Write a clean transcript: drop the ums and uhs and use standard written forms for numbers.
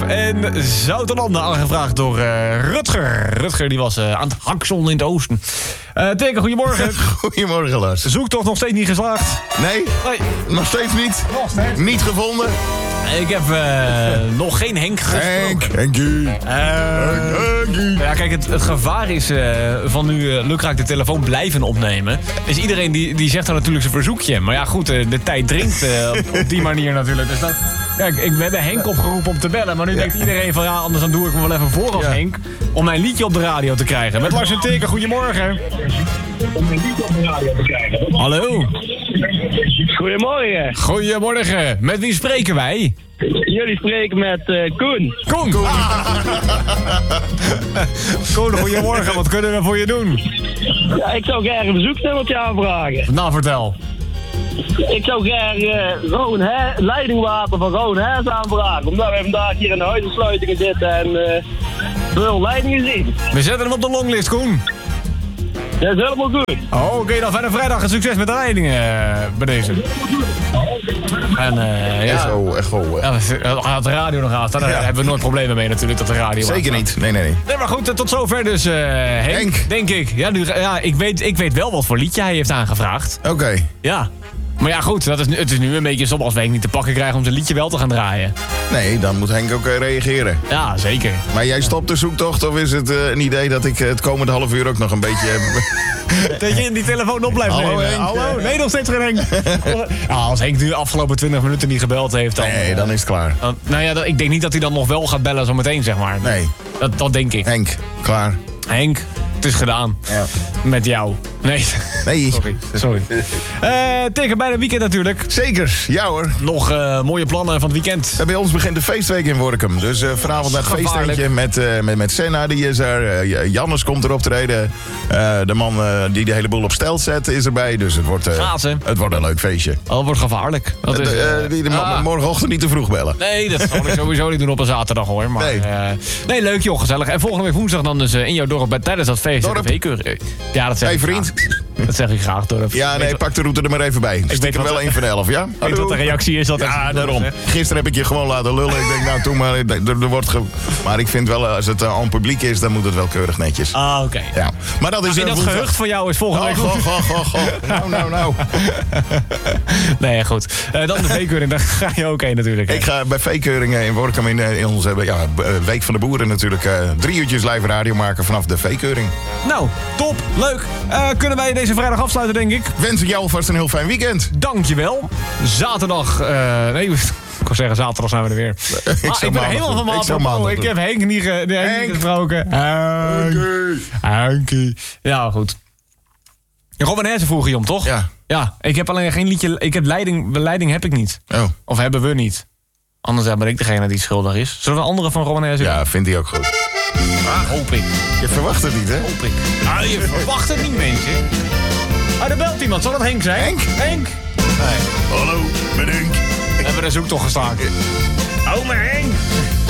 en Zoutelanden, aangevraagd door Rutger. Rutger die was aan het haksel in het oosten. Teken, goedemorgen. Goedemorgen, Lars. Zoektocht nog steeds niet geslaagd? Nee? Nee. Nog steeds niet? Nog steeds. Niet gevonden? Ik heb nog geen Henk gesproken. Henkie. Ja, kijk, het gevaar is van nu lukraak de telefoon blijven opnemen. Is iedereen die zegt dan natuurlijk zijn verzoekje. Maar ja, goed, de tijd dringt op die manier natuurlijk. Dus kijk, we hebben Henk opgeroepen om te bellen. Maar nu denkt iedereen van ja, anders dan doe ik me wel even voor als Henk. Om mijn liedje op de radio te krijgen. Met Lars en Teken, goedemorgen. Om mijn liedje op de radio te krijgen. Hallo. Goedemorgen. Goedemorgen. Met wie spreken wij? Jullie spreken met Koen. Koen. Koen, goedemorgen. Wat kunnen we voor je doen? Ja, ik zou graag een verzoeknummertje aanvragen. Nou, vertel. Ik zou graag leidingwater van Roon Hees aanvragen. Omdat we vandaag hier in de huisensluitingen zitten en veel leidingen zien. We zetten hem op de longlist, Koen. Dat is helemaal goed. Oh, oké, dan verder vrijdag een succes met de leidingen bij deze. En ja... Echo. Ja, als de radio nog aan staat, daar hebben we nooit problemen mee natuurlijk, dat de radio Zeker niet. Nee. Nee, maar goed, tot zover dus Henk, denk ik. Ja, ik weet wel wat voor liedje hij heeft aangevraagd. Oké. Ja. Maar ja, goed, het is nu een beetje som als we Henk niet te pakken krijgen om zijn liedje wel te gaan draaien. Nee, dan moet Henk ook reageren. Ja, zeker. Maar jij stopt de zoektocht of is het een idee dat ik het komende half uur ook nog een beetje... Dat je in die telefoon op blijft Hallo, nemen. Henk. Hallo? Nee, nog steeds geen Henk. Ja, als Henk nu de afgelopen 20 minuten niet gebeld heeft, dan... Nee, dan is het klaar. Nou ja, ik denk niet dat hij dan nog wel gaat bellen zometeen, zeg maar. Nee. Dat denk ik. Henk, klaar. Henk, het is gedaan. Ja. Met jou. Nee. Sorry. Tegen bijna weekend natuurlijk. Zeker, ja hoor. Nog mooie plannen van het weekend. Bij ons begint de feestweek in Workum. Dus vanavond naar het feesteentje met Senna, die is er. Jannes komt er optreden. De man die de hele boel op stel zet is erbij. Dus het wordt een leuk feestje. Oh, het wordt gevaarlijk. Morgenochtend niet te vroeg bellen. Nee, dat zal ik sowieso niet doen op een zaterdag hoor. Maar, nee, leuk joh, gezellig. En volgende week woensdag dan dus in jouw dorp tijdens dat feest. Dorp? Ja, dat zeg ik vriend. Dat zeg ik graag, dorp. Ja, nee, pak de route er maar even bij. Ik weet wel 1 van de 11, ja? Ik weet wat de reactie is. Ja, daarom. Gisteren heb ik je gewoon laten lullen. Ik denk, nou, toen maar. Er wordt maar ik vind wel, als het aan publiek is, dan moet het wel keurig netjes. Ah, oké. Ja. Maar dat is in dat gehucht van jou is volgende week. Nou. Nee, goed. Dan de veekeuring, daar ga je ook heen natuurlijk. Ik ga bij veekeuringen in Workum in onze Week van de Boeren natuurlijk 3 uurtjes live radio maken vanaf de veekeuring. Nou, top, leuk. Kunnen wij deze vrijdag afsluiten, denk ik? Wens ik jou alvast een heel fijn weekend. Dankjewel. Zaterdag, ik wil zeggen, zaterdag zijn we er weer. Ik ben helemaal van mijn Ik heb Henk niet gesproken. Henkie. Ja, goed. Robin Hessen vroeg je om, toch? Ja. Ja, ik heb alleen geen liedje. Ik heb leiding heb ik niet. Oh. Of hebben we niet. Anders ben ik degene die schuldig is. Zullen we een andere van Robin Hessen? Ja, vindt hij ook goed. Hoop ik. Je verwacht het niet, hè? Hoop ik. Je verwacht het niet, mensen. Er belt iemand. Zal dat Henk zijn? Henk? Nee. Hallo, ben Henk. We hebben de zoektocht gestaakt. Oh, maar Henk.